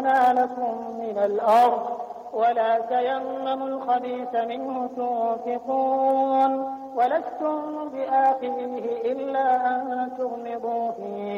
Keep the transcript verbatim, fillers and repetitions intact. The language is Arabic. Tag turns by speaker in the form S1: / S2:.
S1: ما لكم من الأرض ولا تيمموا الخبيث منه تنفقون ولستم بآخذه إلا أن تغمضوا فيه